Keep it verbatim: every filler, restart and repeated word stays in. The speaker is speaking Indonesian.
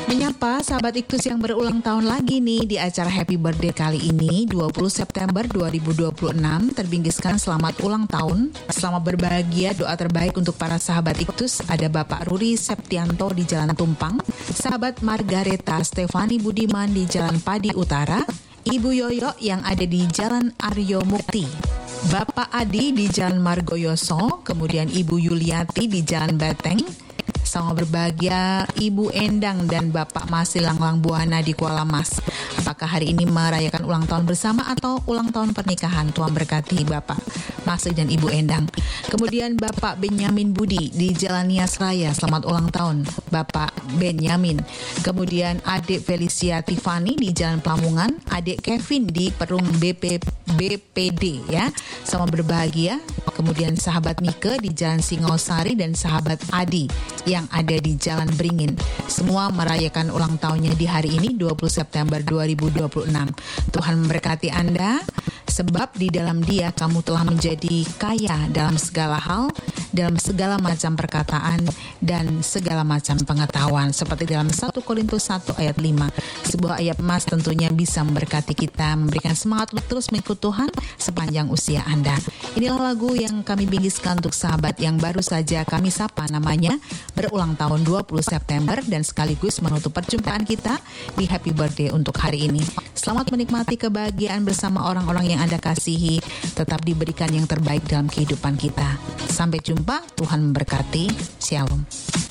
Menyapa sahabat Iktus yang berulang tahun lagi nih di acara Happy Birthday kali ini dua puluh September dua ribu dua puluh enam terbingkiskan selamat ulang tahun. Selamat berbahagia, doa terbaik untuk para sahabat Iktus. Ada Bapak Ruri Septianto di Jalan Tumpang, sahabat Margareta Stefani Budiman di Jalan Padi Utara, Ibu Yoyo yang ada di Jalan Aryo Mukti, Bapak Adi di Jalan Margoyoso, kemudian Ibu Yuliati di Jalan Bateng. Sama berbahagia Ibu Endang dan Bapak Masih Langlang Buana di Kuala Mas. Apakah hari ini merayakan ulang tahun bersama atau ulang tahun pernikahan? Tuhan berkati Bapak Masih dan Ibu Endang. Kemudian Bapak Benyamin Budi di Jalan Nias Raya, selamat ulang tahun Bapak Benyamin. Kemudian adik Felicia Tiffany di Jalan Pelamungan, adik Kevin di Perum B P B P D ya, sama berbahagia. Kemudian sahabat Mike di Jalan Singosari dan sahabat Adi yang ada di Jalan Beringin. Semua merayakan ulang tahunnya di hari ini dua puluh September dua ribu dua puluh enam. Tuhan memberkati Anda, sebab di dalam Dia kamu telah menjadi kaya dalam segala hal, dalam segala macam perkataan dan segala macam pengetahuan. Seperti dalam satu Korintus satu ayat lima. Sebuah ayat emas tentunya bisa memberkati kita, memberikan semangat untuk terus mengikut Tuhan sepanjang usia Anda. Inilah lagu yang kami bingkiskan untuk sahabat yang baru saja kami sapa namanya berulang tahun dua puluh September dan sekaligus menutup perjumpaan kita di Happy Birthday untuk hari ini. Selamat menikmati kebahagiaan bersama orang-orang yang Anda kasihi, tetap diberikan yang terbaik dalam kehidupan kita. Sampai jumpa, Tuhan memberkati. Shalom.